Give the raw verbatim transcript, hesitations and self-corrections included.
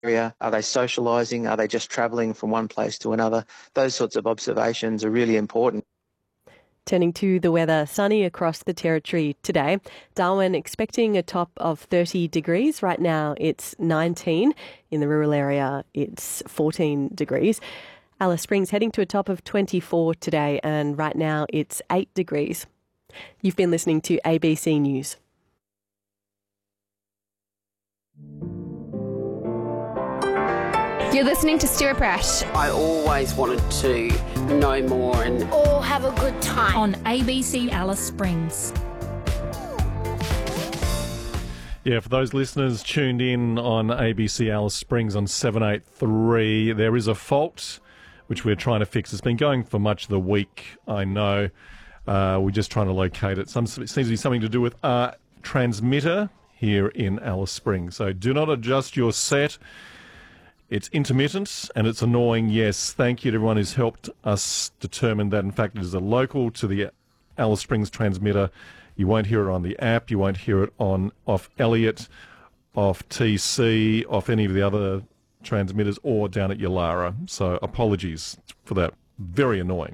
area? Are they socialising? Are they just travelling from one place to another? Those sorts of observations are really important. Turning to the weather, sunny across the territory today. Darwin expecting a top of thirty degrees. Right now it's nineteen. In the rural area it's fourteen degrees. Alice Springs heading to a top of twenty-four today, and right now it's eight degrees. You've been listening to A B C News. You're listening to Stuart Brash. I always wanted to know more and all have a good time on A B C Alice Springs. Yeah, for those listeners tuned in on A B C Alice Springs on seven eighty-three, there is a fault which we're trying to fix. It's been going for much of the week, I know. Uh, we're just trying to locate it. Some, it seems to be something to do with our transmitter here in Alice Springs. So do not adjust your set. It's intermittent and it's annoying, yes. Thank you to everyone who's helped us determine that, in fact, it is a local to the Alice Springs transmitter. You won't hear it on the app. You won't hear it on off Elliott, off T C, off any of the other transmitters or down at Yalara. So apologies for that. Very annoying.